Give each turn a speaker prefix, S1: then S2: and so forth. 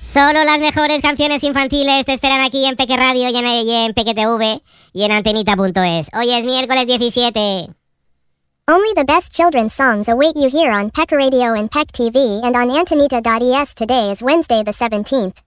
S1: Solo las mejores canciones infantiles te esperan aquí en Peque Radio y en Peque TV y en antenita.es. Hoy es miércoles 17.
S2: Only the best children's songs await you here on Peck Radio and Peck TV and on Antonita.es. Today is Wednesday the 17th.